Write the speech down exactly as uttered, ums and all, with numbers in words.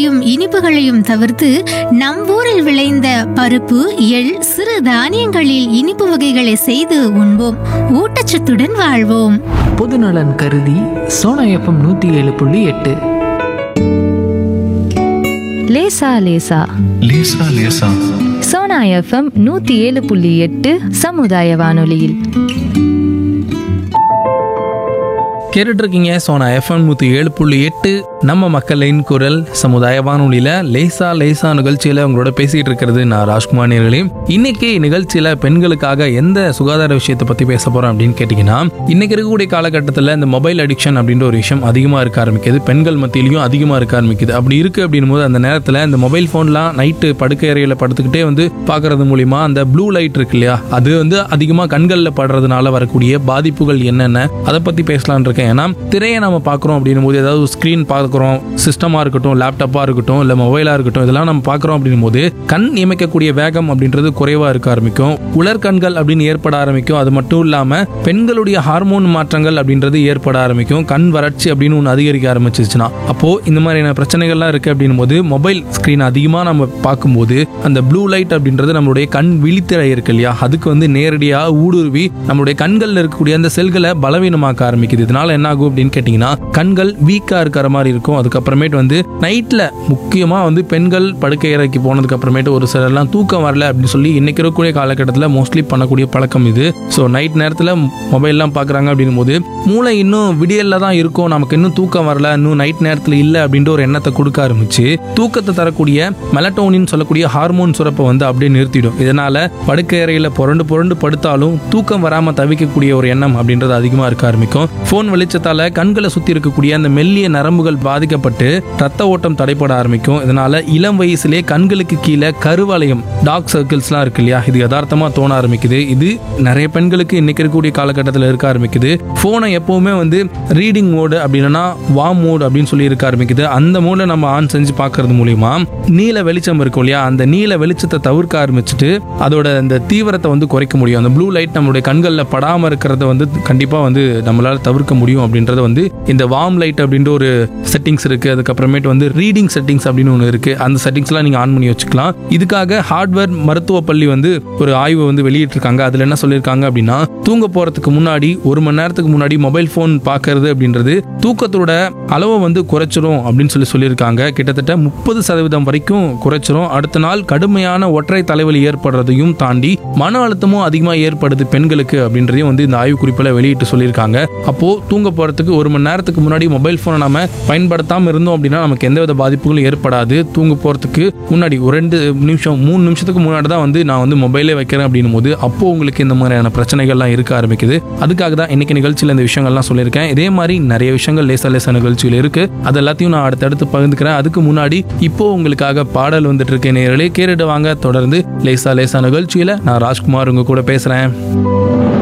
காரங்களையும் இனிப்புகளையும் தவிர்த்து நம் ஊரில் விளைந்த பருப்பு, எள், சிறு தானியங்களில் இனிப்பு வகைகளை செய்து உண்போம். ஊட்டச்சத்துடன் வாழ்வோம். பொதுநலன் கருதி சோனா எஃப்எம் நூத்தி ஏழு புள்ளி எட்டு. லேசா லேசா லேசா லேசா சோனா எஃப்எம் நூத்தி ஏழு புள்ளி எட்டு சமுதாய வானொலியில் கேட்டுட்டு இருக்கீங்க சோனா எஃப்எம் நூற்றி ஏழு புள்ளி எட்டு நம்ம மக்களின் குரல் சமுதாய வானொலியில் லேசா லேசா நிகழ்ச்சியில் உங்களோட பேசிகிட்டு இருக்கிறது நான் ராஜ்குமார் நேர்களே. இன்னைக்கு நிகழ்ச்சியில் பெண்களுக்காக எந்த சுகாதார விஷயத்தை பற்றி பேச போகிறோம் அப்படின்னு கேட்டிங்கன்னா, இன்னைக்கு இருக்கக்கூடிய காலகட்டத்தில் இந்த மொபைல் அடிக்ஷன் அப்படின்ற ஒரு விஷயம் அதிகமாக இருக்க ஆரம்பிக்குது. பெண்கள் மத்தியிலையும் அதிகமாக இருக்க ஆரம்பிக்குது. அப்படி இருக்குது அப்படின் போது அந்த நேரத்தில் இந்த மொபைல் ஃபோன்லாம் நைட்டு படுக்கை அறையில் படுத்துக்கிட்டே வந்து பார்க்கறது மூலிமா அந்த ப்ளூ லைட் இருக்கு இல்லையா, அது வந்து அதிகமாக கண்களில் படுறதுனால வரக்கூடிய பாதிப்புகள் என்னென்ன அதை பற்றி பேசலான் இருக்கேன். ஏன்னா திரையை நம்ம பார்க்குறோம் அப்படின்னும் போது, ஏதாவது ஸ்க்ரீன் பார்க்குறோம், சிஸ்டமாக இருக்கட்டும், லேப்டாப்பாக இருக்கட்டும், இல்லை மொபைலாக இருக்கட்டும், இதெல்லாம் நம்ம பார்க்குறோம் அப்படின்னும் போது கண் இமைக்கக்கூடிய வேகம் அப்படின்றது குறைவாக இருக்க ஆரம்பிக்கும். உலர்கண்கள் அப்படின்னு ஏற்பட ஆரம்பிக்கும். அது மட்டும் இல்லாமல் பெண்களுடைய ஹார்மோன் மாற்றங்கள் அப்படின்றது ஏற்பட ஆரம்பிக்கும். கண் வறட்சி அப்படின்னு ஒன்று அதிகரிக்க ஆரம்பிச்சிச்சுன்னா, அப்போது இந்த மாதிரியான பிரச்சனைகள்லாம் இருக்குது அப்படின்னும் போது மொபைல் ஸ்க்ரீன் அதிகமாக நம்ம பார்க்கும்போது அந்த ப்ளூ லைட் அப்படின்றது நம்மளுடைய கண் விழித்திரை இருக்கு இல்லையா, அதுக்கு வந்து நேரடியாக ஊடுருவி நம்மளுடைய கண்களில் இருக்கக்கூடிய அந்த செல்களை பலவீனமாக்க ஆரம்பிக்குது. இதனால என்ன ஆகும் அப்படின்னு கேட்டிங்கன்னா, கண்கள் வீக்காக இருக்கிற மாதிரி இருக்கும். அதுக்கப்புறமேட்டு வந்து நைட்டில் முக்கியமாக வந்து பெண்கள் படுக்கை அறைக்கு போனதுக்கு அப்புறமேட்டு ஒரு சிலர்லாம் தூக்கம் வரல அப்படின்னு சொல்லி இன்னைக்கு இருக்கக்கூடிய காலகட்டத்தில் மோஸ்ட்லி பண்ணக்கூடிய பழக்கம் இது. ஸோ நைட் நேரத்தில் மொபைல்லாம் பார்க்குறாங்க அப்படின்னும் போது மூளை இன்னும் விடியலில் தான் இருக்கும், நமக்கு இன்னும் தூக்கம் வரல, இன்னும் நைட் நேரத்தில் இல்லை அப்படின்ற ஒரு எண்ணத்தை கொடுக்க ஆரம்பிச்சு தூக்கத்தை தரக்கூடிய மெலட்டோனின் சொல்லக்கூடிய ஹார்மோன் சுரப்பை வந்து அப்படியே நிறுத்திடும். இதனால படுக்கை அறையில் புரண்டு புரண்டு படுத்தாலும் தூக்கம் வராமல் தவிக்கக்கூடிய ஒரு எண்ணம் அப்படின்றது அதிகமாக இருக்க ஆரம்பிக்கும். ஃபோன் வெளிச்சத்தால கண்களை சுற்றி இருக்கக்கூடிய அந்த மெல்லிய நரம்புகள் பாதிக்கப்பட்டு ரத்த ஓட்டம் தடைப்பட ஆரம்பிக்கும். இதனால இளம் வயசுலேயே கண்களுக்கு கீழே கருவளையம், டார்க் சர்க்கிள்ஸ்லாம் இருக்கு இல்லையா, இது யதார்த்தமாக தோண ஆரம்பிக்குது. இது நிறைய பெண்களுக்கு இன்னைக்கு இருக்கக்கூடிய காலகட்டத்தில் இருக்க ஆரம்பிக்குது. ஃபோனை எப்பவுமே வந்து ரீடிங் மோடு அப்படின்னா வார்ம் மோடு அப்படின்னு சொல்லி இருக்க ஆரம்பிக்குது. அந்த மோடை நம்ம ஆன் செஞ்சு பார்க்கறது மூலியமா நீல வெளிச்சம் இருக்கும் இல்லையா, அந்த நீல வெளிச்சத்தை தவிர்க்க ஆரம்பிச்சுட்டு அதோட அந்த தீவிரத்தை வந்து குறைக்க முடியும். அந்த ப்ளூ லைட் நம்மளுடைய கண்களில் படாமல் இருக்கிறத வந்து கண்டிப்பாக வந்து நம்மளால தவிர்க்க முடியும் அப்படின்றது வந்து இந்த வார்ம் லைட் அப்படின்ற ஒரு செட்டிங்ஸ் இருக்கு. அதுக்கப்புறமேட்டு வந்து ரீடிங் செட்டிங்ஸ் அப்படின்னு ஒன்று இருக்கு. அந்த செட்டிங்ஸ்லாம் நீங்க ஆன் பண்ணி வச்சுக்கலாம். இதுக்காக ஹார்ட்வேர் மருத்துவ பள்ளி வந்து ஒரு ஆய்வு வந்து வெளியிட்டிருக்காங்க. அதுல என்ன சொல்லியிருக்காங்க அப்படின்னா, தூங்க போறதுக்கு முன்னாடி ஒரு மணி நேரத்துக்கு முன்னாடி மொபைல் போன் பார்க்கறது அப்படின்றது தூக்கத்தோட அளவை வந்து குறைச்சிரும் அப்படின்னு சொல்லி சொல்லியிருக்காங்க. கிட்டத்தட்ட முப்பது சதவீதம் வரைக்கும் குறைச்சிரும். அடுத்த நாள் கடுமையான ஒற்றை தலைவலி ஏற்படுறதையும் தாண்டி மன அழுத்தமும் அதிகமாக ஏற்படுது பெண்களுக்கு அப்படின்றதையும் வந்து இந்த ஆய்வு குறிப்பில் வெளியிட்டு சொல்லியிருக்காங்க. அப்போ தூங்க போறதுக்கு ஒரு மணி நேரத்துக்கு முன்னாடி மொபைல் போனை நம்ம பயன்படுத்தாமல் இருந்தோம் அப்படின்னா நமக்கு எந்தவித பாதிப்புகளும் ஏற்படாது. தூங்க போறதுக்கு முன்னாடி ஒரு ரெண்டு நிமிஷம் மூணு நிமிஷத்துக்கு முன்னாடி தான் வந்து நான் வந்து மொபைலே வைக்கிறேன் அப்படின்னும் போது அப்போ உங்களுக்கு இந்த மாதிரியான பிரச்சனைகள்லாம் இருக்க ஆரம்பிக்குது. அதுக்காக தான் இன்னைக்கு நிகழ்ச்சியில் இந்த விஷயங்கள்லாம் சொல்லியிருக்கேன். இதே மாதிரி நிறைய விஷயங்கள் லேசா லேசா நிகழ்ச்சியில் இருக்கு. அது எல்லாத்தையும் நான் அடுத்தடுத்து பகிர்ந்துக்கிறேன். அதுக்கு முன்னாடி இப்போ உங்களுக்காக பாடல் வந்துட்டு இருக்கேன். நேயர்களே கேட்டுட்டு வாங்க. தொடர்ந்து லேசா லேசா நிகழ்ச்சியில நான் ராஜ்குமார் உங்க கூட பேசுறேன்.